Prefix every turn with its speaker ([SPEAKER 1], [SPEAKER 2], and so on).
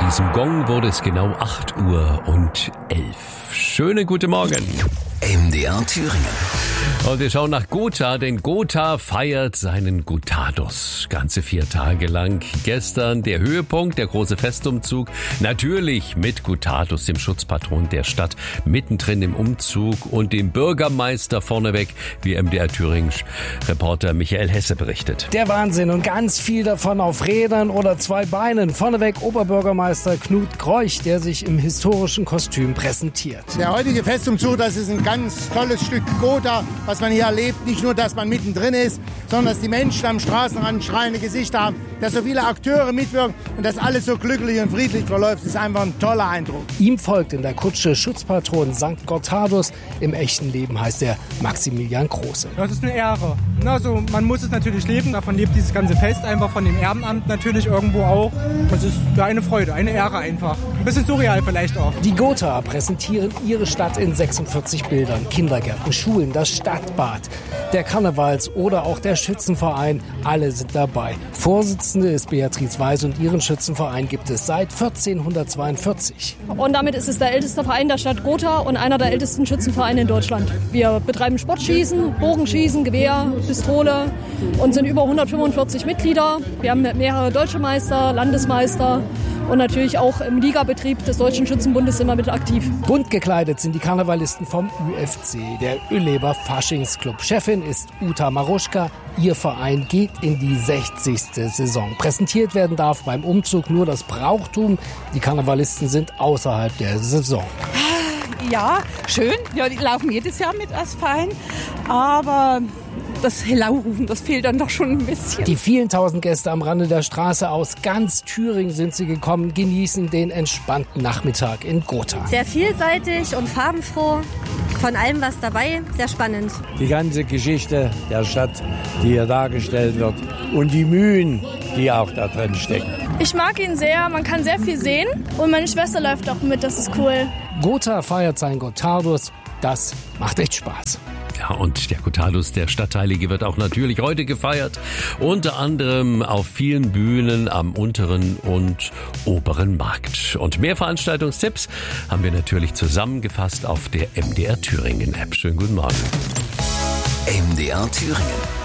[SPEAKER 1] diesem Gong wurde es genau 8:11 Uhr. Schönen guten Morgen.
[SPEAKER 2] MDR Thüringen.
[SPEAKER 1] Und wir schauen nach Gotha, denn Gotha feiert seinen Gotados. Ganze 4 Tage lang. Gestern der Höhepunkt, der große Festumzug. Natürlich mit Gotados, dem Schutzpatron der Stadt, mittendrin im Umzug und dem Bürgermeister vorneweg, wie MDR Thüringen-Reporter Michael Hesse berichtet.
[SPEAKER 3] Der Wahnsinn und ganz viel davon auf Rädern oder 2 Beinen. Vorneweg Oberbürgermeister Knut Greuch, der sich im historischen Kostüm präsentiert.
[SPEAKER 4] Der heutige Festumzug, das ist ein ganz tolles Stück Gotha, was man hier erlebt. Nicht nur, dass man mittendrin ist, sondern dass die Menschen am Straßenrand strahlende Gesichter haben, dass so viele Akteure mitwirken und dass alles so glücklich und friedlich verläuft. Das ist einfach ein toller Eindruck.
[SPEAKER 3] Ihm folgt in der Kutsche Schutzpatron St. Gotados. Im echten Leben heißt er Maximilian Große.
[SPEAKER 5] Das ist eine Ehre. Also man muss es natürlich leben, davon lebt dieses ganze Fest einfach, von dem Ehrenamt natürlich irgendwo auch. Das ist eine Freude, eine Ehre einfach. Ein bisschen surreal vielleicht auch.
[SPEAKER 3] Die Gotha präsentieren ihre Stadt in 46 Bildern. Kindergärten, Schulen, das Stadtbad, der Karnevals- oder auch der Schützenverein. Alle sind dabei. Vorsitzende ist Beatrice Weiß und ihren Schützenverein gibt es seit 1442.
[SPEAKER 6] Und damit ist es der älteste Verein der Stadt Gotha und einer der ältesten Schützenvereine in Deutschland. Wir betreiben Sportschießen, Bogenschießen, Gewehr, Pistole und sind über 145 Mitglieder. Wir haben mehrere deutsche Meister, Landesmeister und natürlich auch im Ligabetrieb des Deutschen Schützenbundes sind wir mit aktiv.
[SPEAKER 3] Bunt gekleidet sind die Karnevalisten vom ÜFC, der Ueleber Faschingsclub. Chefin ist Uta Maruschka. Ihr Verein geht in die 60. Saison. Präsentiert werden darf beim Umzug nur das Brauchtum. Die Karnevalisten sind außerhalb der Saison.
[SPEAKER 7] Ja, schön. Ja, die laufen jedes Jahr mit als Verein. Aber das Hello-Rufen, das fehlt dann doch schon ein bisschen.
[SPEAKER 3] Die vielen tausend Gäste am Rande der Straße aus ganz Thüringen sind sie gekommen, genießen den entspannten Nachmittag in Gotha.
[SPEAKER 8] Sehr vielseitig und farbenfroh, von allem was dabei, sehr spannend.
[SPEAKER 9] Die ganze Geschichte der Stadt, die hier dargestellt wird und die Mühen, die auch da drin stecken.
[SPEAKER 10] Ich mag ihn sehr, man kann sehr viel sehen und meine Schwester läuft auch mit, das ist cool.
[SPEAKER 3] Gotha feiert sein Gotados, das macht echt Spaß.
[SPEAKER 1] Ja, und der Gotados, der Stadtheilige, wird auch natürlich heute gefeiert. Unter anderem auf vielen Bühnen am unteren und oberen Markt. Und mehr Veranstaltungstipps haben wir natürlich zusammengefasst auf der MDR Thüringen App. Schönen guten Morgen.
[SPEAKER 2] MDR Thüringen.